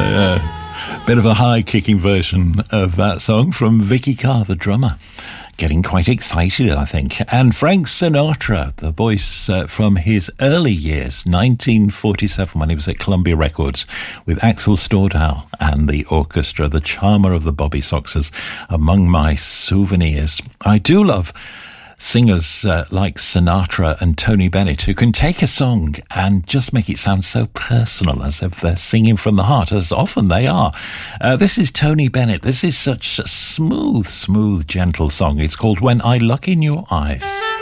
Bit of a high-kicking version of that song from Vicky Carr, the drummer. Getting quite excited, I think. And Frank Sinatra, the voice from his early years, 1947, when he was at Columbia Records, with Axel Stordahl and the orchestra, the charmer of the Bobby Soxers, among my souvenirs. I do love singers like Sinatra and Tony Bennett, who can take a song and just make it sound so personal, as if they're singing from the heart, as often they are. This is Tony Bennett. This is such a smooth, gentle song. It's called When I Look in Your Eyes.